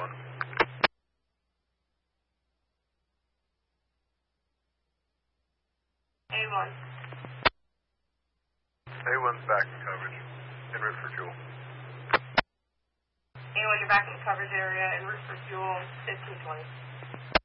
A1. A1. A1's back in coverage, en route for fuel. A1, you're back in the coverage area, en route for fuel, 1520.